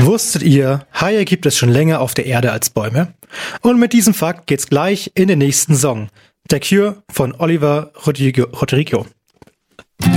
Wusstet ihr, Haie gibt es schon länger auf der Erde als Bäume? Und mit diesem Fakt geht's gleich in den nächsten Song. Der Cure von Oliver Rodrigo.